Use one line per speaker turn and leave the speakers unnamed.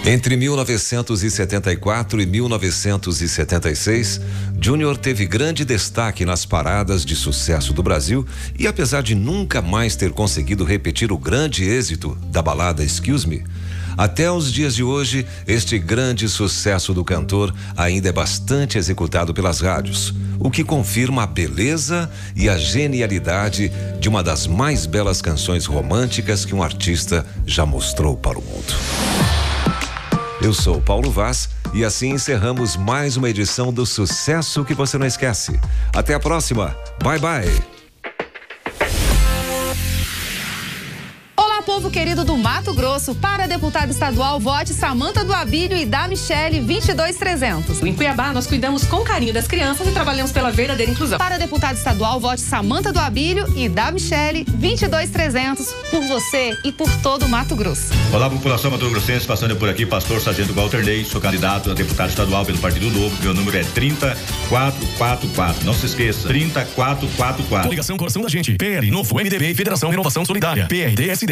Entre 1974 e 1976, Júnior teve grande destaque nas paradas de sucesso do Brasil e, apesar de nunca mais ter conseguido repetir o grande êxito da balada Excuse Me, até os dias de hoje, este grande sucesso do cantor ainda é bastante executado pelas rádios, o que confirma a beleza e a genialidade de uma das mais belas canções românticas que um artista já mostrou para o mundo. Eu sou Paulo Vaz e assim encerramos mais uma edição do Sucesso que Você Não Esquece. Até a próxima. Bye, bye.
Povo querido do Mato Grosso, para deputado estadual, vote Samanta do Abílio e da Michele 22300.
Em Cuiabá, nós cuidamos com carinho das crianças e trabalhamos pela verdadeira inclusão.
Para deputado estadual, vote Samanta do Abílio e da Michele 22300, por você e por todo o Mato Grosso.
Olá, população mato-grossense, passando por aqui, pastor Sargento Walter Ney, sou candidato a deputado estadual pelo Partido Novo, meu número é 30444. Não se esqueça, 30444.
Coligação Coração da Gente, PL, Novo, MDB e Federação Renovação Solidária, PRDSD.